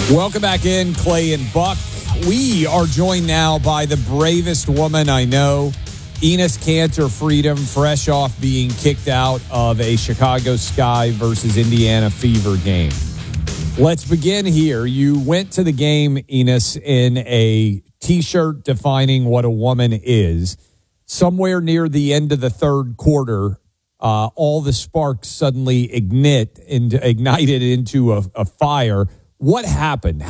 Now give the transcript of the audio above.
Welcome back in, Clay and Buck. We are joined now by the bravest woman I know, Enes Kanter Freedom, fresh off being kicked out of a Chicago Sky versus Indiana Fever game. Let's begin here. You went to the game, Enes, in a T-shirt defining what a woman is. Somewhere near the end of the third quarter, all the sparks suddenly ignited into a fire. What happened?